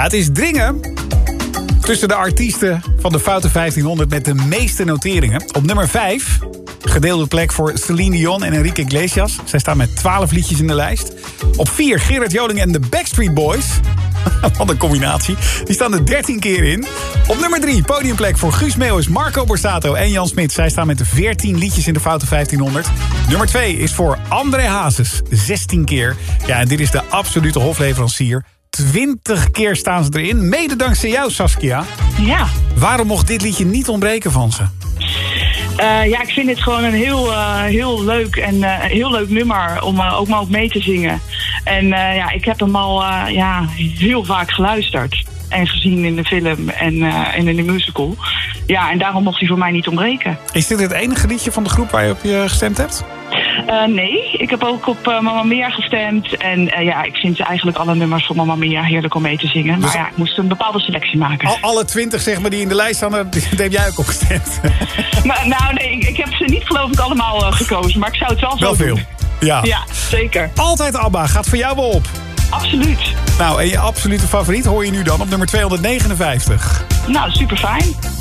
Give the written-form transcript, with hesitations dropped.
Ja, het is dringen tussen de artiesten van de Foute 1500 met de meeste noteringen. Op nummer 5, gedeelde plek voor Celine Dion en Enrique Iglesias. Zij staan met 12 liedjes in de lijst. Op 4, Gerard Joling en de Backstreet Boys. Wat een combinatie. Die staan er 13 keer in. Op nummer 3, podiumplek voor Guus Meeuwis, Marco Borsato en Jan Smit. Zij staan met de 14 liedjes in de Foute 1500. Nummer 2 is voor André Hazes, 16 keer. Ja, en dit is de absolute hofleverancier. 20 keer staan ze erin, mede dankzij jou, Saskia. Ja. Waarom mocht dit liedje niet ontbreken van ze? Ja, ik vind het gewoon een heel leuk en heel leuk nummer om ook maar mee te zingen. En ja, ik heb hem al heel vaak geluisterd en gezien in de film en in de musical. Ja, en daarom mocht hij voor mij niet ontbreken. Is dit het enige liedje van de groep waar je op je gestemd hebt? Nee, ik heb ook op Mamma Mia gestemd. En ja, ik vind eigenlijk alle nummers van Mamma Mia heerlijk om mee te zingen. Dus maar ja, ik moest een bepaalde selectie maken. Alle 20 zeg maar, die in de lijst staan, daar heb jij ook op gestemd? Nou nee, ik heb ze niet geloof ik allemaal gekozen. Maar ik zou het wel zo veel doen. Ja, zeker. Altijd ABBA, gaat voor jou wel op. Absoluut. Nou, en je absolute favoriet hoor je nu dan op nummer 259. Nou, super fijn.